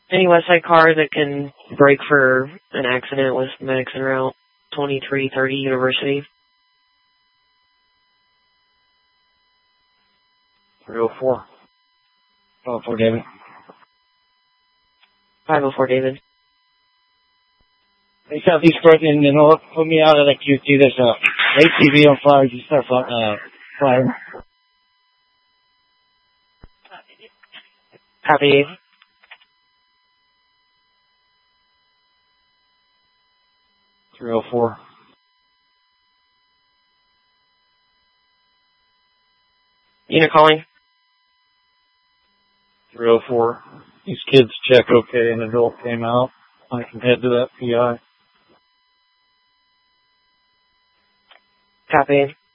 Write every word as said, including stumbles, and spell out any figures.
Any Westside car that can brake for an accident with medics en route, twenty-three thirty University. three oh four. five oh four, David. five oh four, David. Hey, Southeast Broken, you know, put me out of that Q T. There's a A T V on fire. Just start uh, fire. Copy. three oh four. Unit calling. three oh four. These kids check okay. An adult came out. I can head to that P I. Copy.